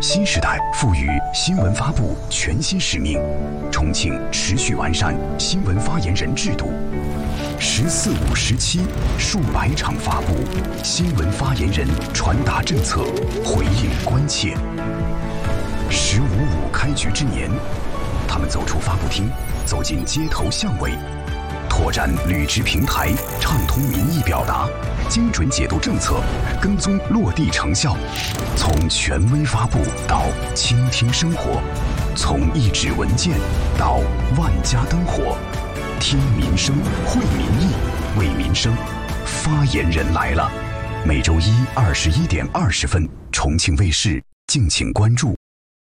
新时代赋予新闻发布全新使命，重庆持续完善新闻发言人制度。“14·5”时期，数百场发布，新闻发言人传达政策，回应关切。“15·5”开局之年，他们走出发布厅，走进街头巷尾，拓展履职平台，畅通民意表达，精准解读政策，跟踪落地成效。从权威发布到倾听生活，从一纸文件到万家灯火，听民生，会民意，为民生。发言人来了，每周一21点20分，重庆卫视，敬请关注。